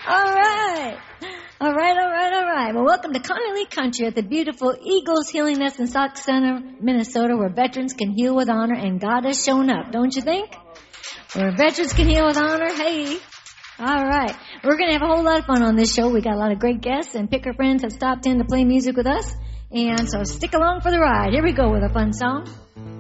All right. All right. Well, welcome to Connolly Country at the beautiful Eagles Healing Nest and Sock Center, Minnesota, where veterans can heal with honor, and God has shown up, don't you think? Where veterans can heal with honor, hey. All right. We're going to have a whole lot of fun on this show. We got a lot of great guests, and Picker friends have stopped in to play music with us. And so stick along for the ride. Here we go with a fun song.